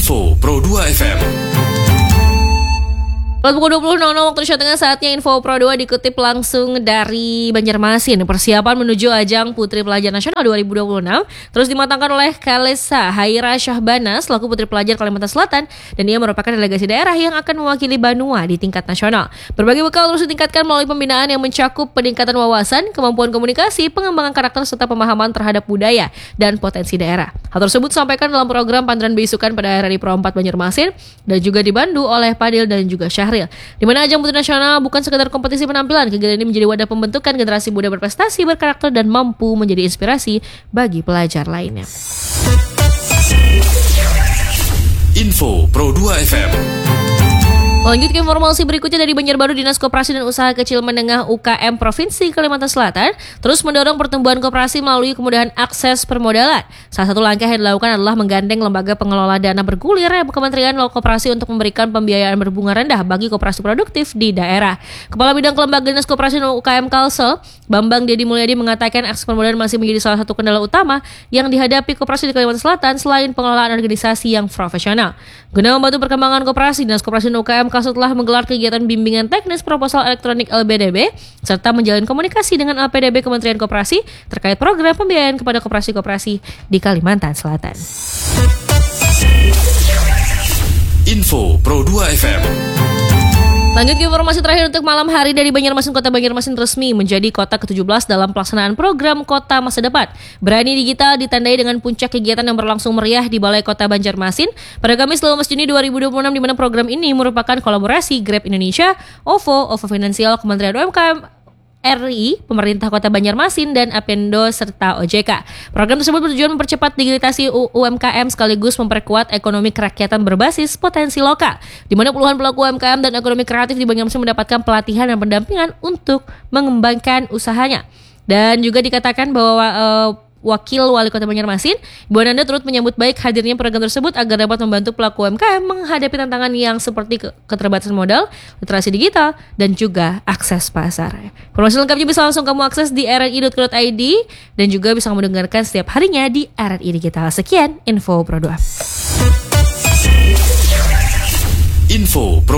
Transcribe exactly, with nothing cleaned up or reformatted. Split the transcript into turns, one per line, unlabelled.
Info Pro dua F M.
Pada pukul dua puluh waktu Indonesia Tengah, saatnya Info Pro dua dikutip langsung dari Banjarmasin. Persiapan menuju ajang Putri Pelajar Nasional dua ribu dua puluh enam terus dimatangkan oleh Kalesa Haira Syahbana selaku Putri Pelajar Kalimantan Selatan, dan ia merupakan delegasi daerah yang akan mewakili Banua di tingkat nasional. Berbagai bekal terus ditingkatkan melalui pembinaan yang mencakup peningkatan wawasan, kemampuan komunikasi, pengembangan karakter serta pemahaman terhadap budaya dan potensi daerah. Hal tersebut disampaikan dalam program Panduan Beisukan pada R R I Pro empat Banjarmasin dan juga dibantu oleh Padil dan juga Syahril. Di mana ajang Putri Nasional bukan sekedar kompetisi penampilan, kegiatan ini menjadi wadah pembentukan generasi muda berprestasi, berkarakter, dan mampu menjadi inspirasi bagi pelajar lainnya.
Info Pro dua F M.
Lanjut ke informasi berikutnya dari Banjarbaru. Dinas Koperasi dan Usaha Kecil Menengah U K M Provinsi Kalimantan Selatan terus mendorong pertumbuhan koperasi melalui kemudahan akses permodalan. Salah satu langkah yang dilakukan adalah menggandeng lembaga pengelola dana bergulir Kementerian Koperasi untuk memberikan pembiayaan berbunga rendah bagi koperasi produktif di daerah. Kepala Bidang Kelembagaan Dinas Koperasi dan U K M Kalsel, Bambang Dedi Mulyadi, mengatakan akses permodalan masih menjadi salah satu kendala utama yang dihadapi koperasi di Kalimantan Selatan selain pengelolaan organisasi yang profesional. Guna membantu perkembangan koperasi, Dinas Koperasi dan U K M Kalsel telah menggelar kegiatan bimbingan teknis proposal elektronik L B D B serta menjalin komunikasi dengan L P D B Kementerian Koperasi terkait program pembiayaan kepada koperasi-koperasi di Kalimantan Selatan.
Info Pro dua F M.
Lanjut ke informasi terakhir untuk malam hari dari Banjarmasin. Kota Banjarmasin resmi menjadi kota ke tujuh belas dalam pelaksanaan program Kota Masa Depan. Berani Digital ditandai dengan puncak kegiatan yang berlangsung meriah di Balai Kota Banjarmasin pada Kamis dua belas Juni dua ribu dua puluh enam, di mana program ini merupakan kolaborasi Grab Indonesia, O V O, O V O Finansial, Kementerian U M K M R I, pemerintah Kota Banjarmasin, dan Apindo serta O J K. Program tersebut bertujuan mempercepat digitalisasi U M K M sekaligus memperkuat ekonomi kerakyatan berbasis potensi lokal, di mana puluhan pelaku U M K M dan ekonomi kreatif di Banjarmasin mendapatkan pelatihan dan pendampingan untuk mengembangkan usahanya. Dan juga dikatakan bahwa uh, Wakil Wali Kota Banjarmasin, Ibu Ananda, turut menyambut baik hadirnya program tersebut agar dapat membantu pelaku U M K M menghadapi tantangan yang seperti keterbatasan modal, literasi digital, dan juga akses pasar. Informasi lengkapnya bisa langsung kamu akses di r r i dot co dot i d dan juga bisa kamu dengarkan setiap harinya di R R I Digital. Sekian Info Pro dua.
Info Pro